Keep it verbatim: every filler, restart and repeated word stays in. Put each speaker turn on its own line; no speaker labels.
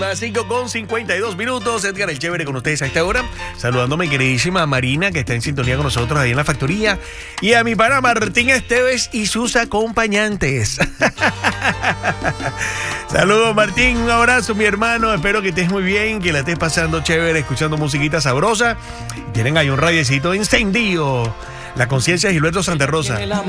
Las cinco con cincuenta y dos minutos, Edgar el Chévere con ustedes a esta hora, saludando a mi queridísima Marina que está en sintonía con nosotros ahí en la factoría y a mi pana Martín Esteves y sus acompañantes. Saludos Martín, un abrazo mi hermano, espero que estés muy bien, que la estés pasando chévere, escuchando musiquita sabrosa. Tienen ahí un radiecito encendido, La Conciencia de Gilberto Santa Rosa.